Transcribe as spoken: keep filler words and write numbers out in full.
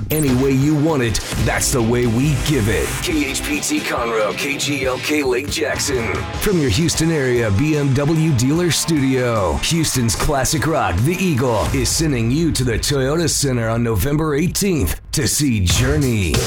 any way you want it. That's the way we give it. K H P T Conroe, K G L K Lake Jackson. From your Houston area B M W dealer studio, Houston's classic rock, The Eagle, is sending you to the Toyota Center on November eighteenth to see Journey.